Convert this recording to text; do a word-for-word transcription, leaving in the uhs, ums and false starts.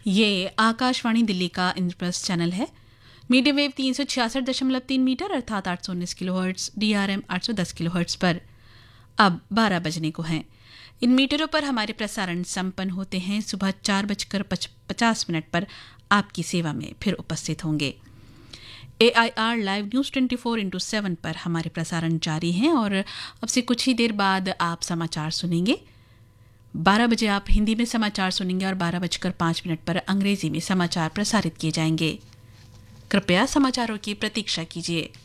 ये आकाशवाणी दिल्ली का इंद्रप्रस्थ चैनल है। मीडियम वेव तीन सौ छियासठ दशमलव तीन मीटर अर्थात आठ सौ उन्नीस kilo hertz, D R M आठ सौ दस किलो हर्ट्स पर अब बारह बजने को हैं। इन मीटरों पर हमारे प्रसारण संपन्न होते हैं। सुबह चार बजकर पचास मिनट पर आपकी सेवा में फिर उपस्थित होंगे। ए I R live news twenty four into seven पर हमारे प्रसारण जारी हैं और अब से कुछ ही देर बाद आप समाचार सुनेंगे। बारह बजे आप हिंदी में समाचार सुनेंगे और बारह बजकर पाँच मिनट पर अंग्रेजी में समाचार प्रसारित किए जाएंगे। कृपया समाचारों की प्रतीक्षा कीजिए।